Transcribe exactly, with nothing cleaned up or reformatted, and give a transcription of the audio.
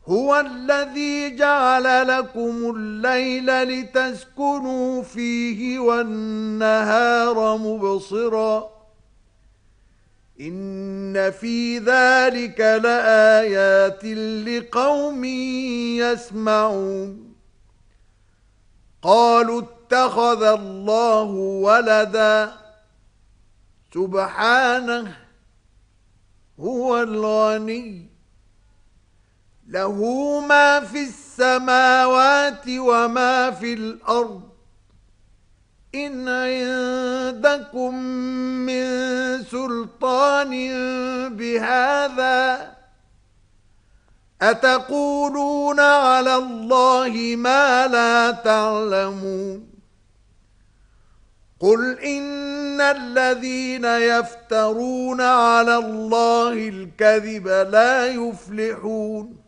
هو الذي جعل لكم الليل لتسكنوا فيه والنهار مبصرا إن في ذلك لآيات لقوم يسمعون قالوا اتخذ الله ولدا سبحانه هو الغني له ما في السماوات وما في الأرض إن عندكم من سلطان بهذا أتقولون على الله ما لا تعلمون قل إن الذين يفترون على الله الكذب لا يفلحون